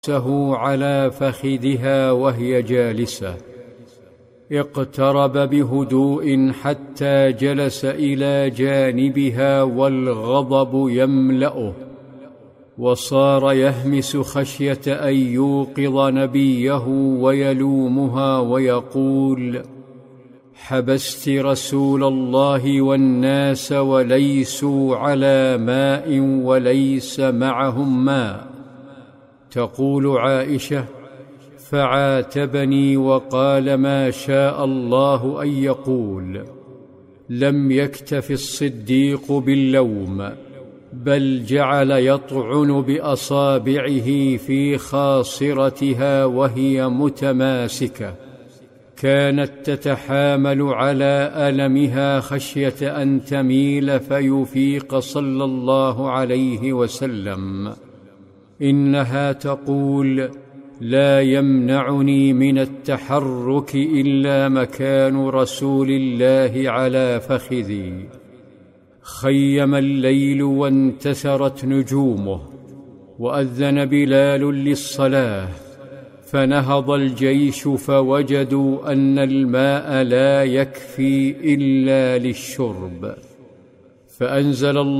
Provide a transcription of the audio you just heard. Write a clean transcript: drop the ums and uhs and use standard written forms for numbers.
رأسه على فخذها وهي جالسة. اقترب بهدوء حتى جلس إلى جانبها والغضب يملأه، وصار يهمس خشية أن يوقظ نبيه ويلومها ويقول: حبست رسول الله والناس وليسوا على ماء وليس معهم ماء. تقول عائشة: فعاتبني وقال ما شاء الله أن يقول. لم يكتف الصديق باللوم، بل جعل يطعن بأصابعه في خاصرتها وهي متماسكة. كانت تتحامل على ألمها خشية أن تميل فيفيق صلى الله عليه وسلم. إنها تقول: لا يمنعني من التحرك إلا مكان رسول الله على فخذي. خيم الليل وانتثرت نجومه، وأذن بلال للصلاة، فنهض الجيش فوجدوا أن الماء لا يكفي إلا للشرب، فأنزل الله